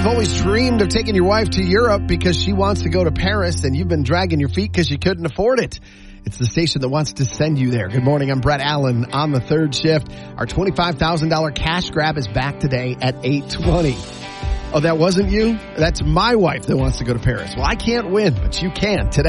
you've always dreamed of taking your wife to Europe because she wants to go to Paris and you've been dragging your feet because you couldn't afford it. It's the station that wants to send you there. Good morning. I'm Brett Allen on the third shift. Our $25,000 cash grab is back today at 8:20. Oh, that wasn't you? That's my wife that wants to go to Paris. Well, I can't win, but you can today.